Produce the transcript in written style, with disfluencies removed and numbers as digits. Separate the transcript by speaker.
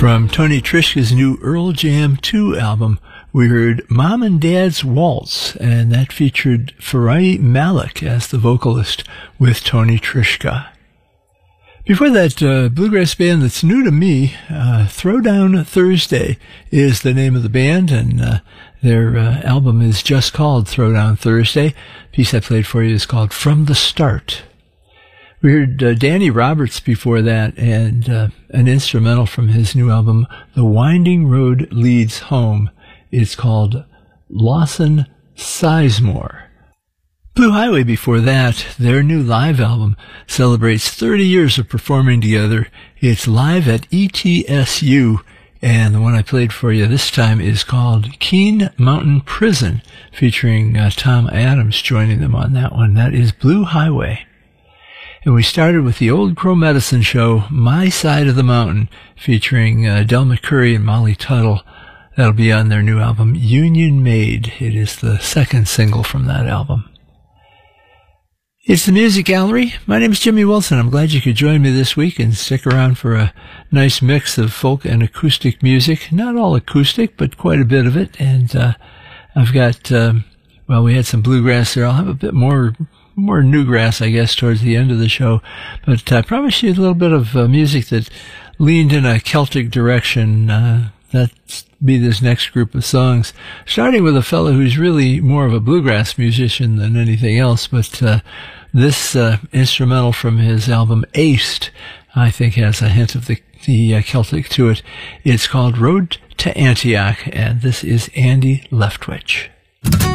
Speaker 1: From Tony Trischka's new Earl Jam 2 album, we heard Mom and Dad's Waltz, and that featured Farai Malik as the vocalist with Tony Trischka. Before that, bluegrass band that's new to me, Throwdown Thursday is the name of the band, and their album is just called Throwdown Thursday. The piece I played for you is called From the Start. We heard Danny Roberts before that, and an instrumental from his new album, The Winding Road Leads Home. It's called Lawson Sizemore. Blue Highway before that, their new live album, celebrates 30 years of performing together. It's live at ETSU, and the one I played for you this time is called Keene Mountain Prison, featuring Tom Adams joining them on that one. That is Blue Highway. And we started with the Old Crow Medicine Show, My Side of the Mountain, featuring Del McCoury and Molly Tuttle. That'll be on their new album, Union Made. It is the second single from that album. It's the Music Gallery. My name is Jimmy Wilson. I'm glad you could join me this week and stick around for a nice mix of folk and acoustic music. Not all acoustic, but quite a bit of it. And I've got, we had some bluegrass there. I'll have a bit more newgrass, I guess, towards the end of the show. But I promised you a little bit of music that leaned in a Celtic direction. That's be this next group of songs, starting with a fellow who's really more of a bluegrass musician than anything else. But this instrumental from his album Aced, I think, has a hint of the Celtic to it. It's called Road to Antioch, and this is Andy Leftwich.